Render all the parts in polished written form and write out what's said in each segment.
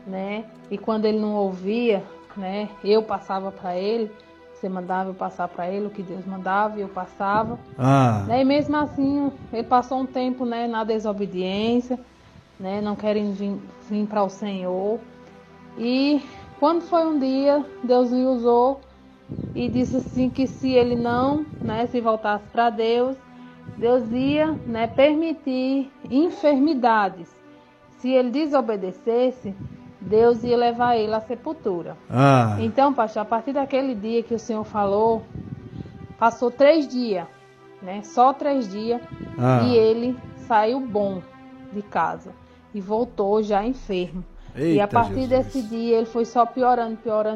né? E quando ele não ouvia, né? Eu passava para ele, você mandava eu passar para ele o que Deus mandava e eu passava. Né? E mesmo assim, ele passou um tempo, né, na desobediência, né? Não querendo vir para o Senhor. E quando foi um dia, Deus me usou e disse assim que se ele não, né, se voltasse para Deus, Deus ia, né, permitir enfermidades. Se ele desobedecesse, Deus ia levar ele à sepultura. Então, pastor, a partir daquele dia que o Senhor falou, passou 3 dias, né? Só 3 dias, e ele saiu bom de casa e voltou já enfermo. Eita, e a partir desse dia ele foi só piorando,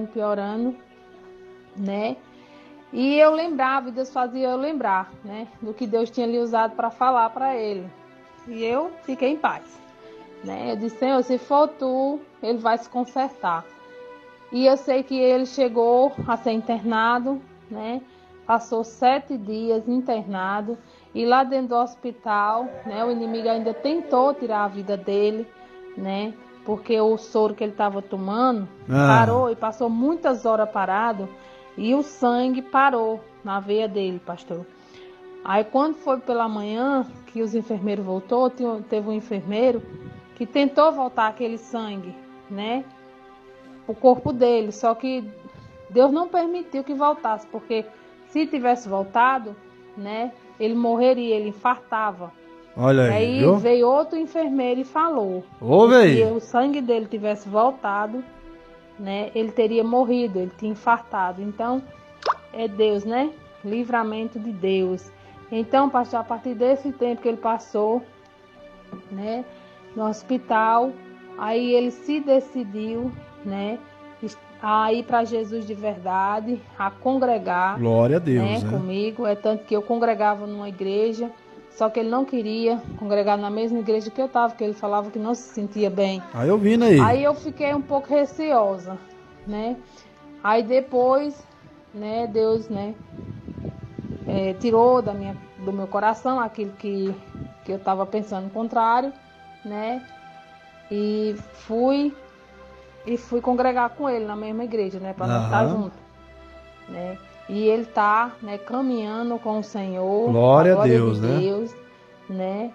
né? E eu lembrava, e Deus fazia eu lembrar, né, do que Deus tinha lhe usado para falar para ele. E eu fiquei em paz, né? Eu disse, Senhor, se for tu, ele vai se consertar. E eu sei que ele chegou a ser internado, né? Passou 7 dias internado. E lá dentro do hospital, né, o inimigo ainda tentou tirar a vida dele, né? Porque o soro que ele estava tomando parou e passou muitas horas parado. E o sangue parou na veia dele, pastor. Aí quando foi pela manhã que os enfermeiros voltou, teve um enfermeiro que tentou voltar aquele sangue, né, o corpo dele. Só que Deus não permitiu que voltasse, porque se tivesse voltado, né, ele morreria, ele infartava. Olha aí, viu? Veio outro enfermeiro e falou que se o sangue dele tivesse voltado, né, ele teria morrido, ele tinha infartado. Então, é Deus, né? Livramento de Deus. Então, pastor, a partir desse tempo que ele passou, né, no hospital, aí ele se decidiu, né, a ir para Jesus de verdade, a congregar. Glória a Deus, né, comigo. É tanto que eu congregava numa igreja, só que ele não queria congregar na mesma igreja que eu estava, porque ele falava que não se sentia bem. Aí eu vim aí. Aí eu fiquei um pouco receosa, né? Aí depois, né, Deus, né, tirou do meu coração aquilo que eu estava pensando contrário, né? E fui congregar com ele na mesma igreja, né, para nós estar juntos, né? E ele está, né, caminhando com o Senhor. Glória a Deus, de Deus, né?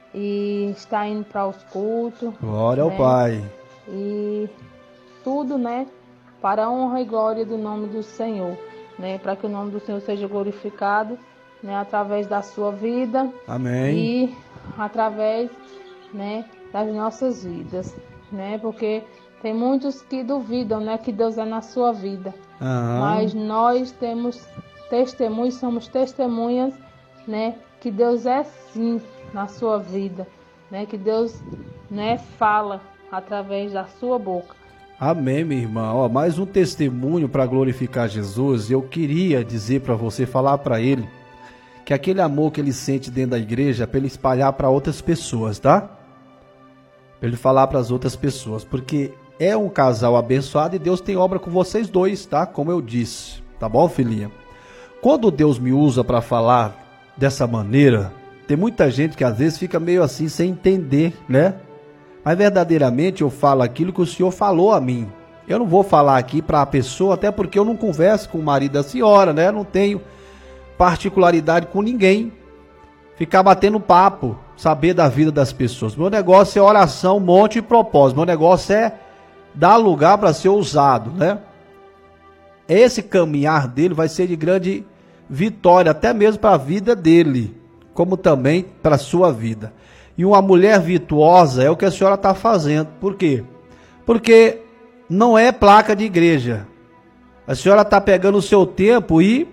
E está indo para os cultos. Glória ao Pai. E tudo, né, para a honra e glória do nome do Senhor, né? Para que o nome do Senhor seja glorificado, né, através da sua vida. Amém. E através, né, das nossas vidas, né? Porque tem muitos que duvidam, né, que Deus é na sua vida. Mas nós temos testemunhos, somos testemunhas, né, que Deus é sim na sua vida, né, que Deus, né, fala através da sua boca. Amém, minha irmã. Ó, mais um testemunho para glorificar Jesus. Eu queria dizer para você, falar para ele, que aquele amor que ele sente dentro da igreja, para ele espalhar para outras pessoas, tá? Para ele falar para as outras pessoas, porque é um casal abençoado e Deus tem obra com vocês dois, tá? Como eu disse, tá bom, filhinha? Quando Deus me usa para falar dessa maneira, tem muita gente que às vezes fica meio assim sem entender, né? Mas verdadeiramente eu falo aquilo que o Senhor falou a mim. Eu não vou falar aqui para a pessoa, até porque eu não converso com o marido da senhora, né? Não tenho particularidade com ninguém. Ficar batendo papo, saber da vida das pessoas. Meu negócio é oração, monte e propósito. Meu negócio é dar lugar para ser usado, né? Esse caminhar dele vai ser de grande vitória, até mesmo para a vida dele, como também para a sua vida. E uma mulher virtuosa é o que a senhora está fazendo. Por quê? Porque não é placa de igreja. A senhora está pegando o seu tempo e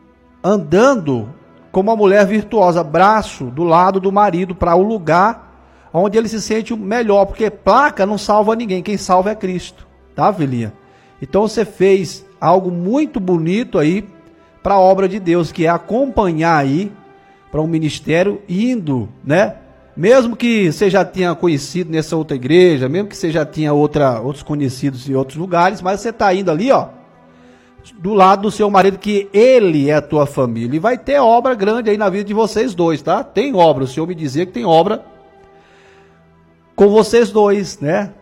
andando como uma mulher virtuosa, braço do lado do marido, para o lugar onde ele se sente melhor, porque placa não salva ninguém, quem salva é Cristo, tá, filhinha? Então você fez algo muito bonito aí para a obra de Deus, que é acompanhar aí para um ministério indo, né? Mesmo que você já tenha conhecido nessa outra igreja, mesmo que você já tinha outros conhecidos em outros lugares, mas você está indo ali, ó, do lado do seu marido, que ele é a tua família, e vai ter obra grande aí na vida de vocês dois, tá? Tem obra, o Senhor me dizia que tem obra com vocês dois, né?